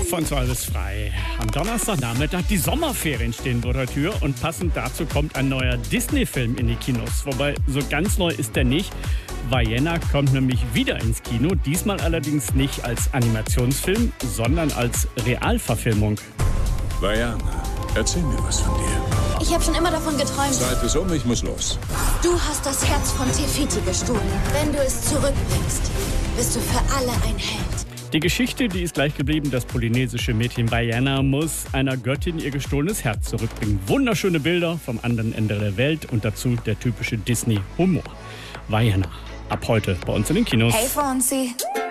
Von 2 bis frei. Am Donnerstagnachmittag, die Sommerferien stehen vor der Tür und passend dazu kommt ein neuer Disney-Film in die Kinos. Wobei, so ganz neu ist der nicht. Vaiana kommt nämlich wieder ins Kino, diesmal allerdings nicht als Animationsfilm, sondern als Realverfilmung. Vaiana, erzähl mir was von dir. Ich habe schon immer davon geträumt. Zeit ist um, ich muss los. Du hast das Herz von Tefiti gestohlen. Wenn du es zurückbringst, bist du für alle ein Held. Die Geschichte, die ist gleich geblieben. Das polynesische Mädchen Vaiana muss einer Göttin ihr gestohlenes Herz zurückbringen. Wunderschöne Bilder vom anderen Ende der Welt und dazu der typische Disney-Humor. Vaiana, ab heute bei uns in den Kinos. Hey, Fonzie.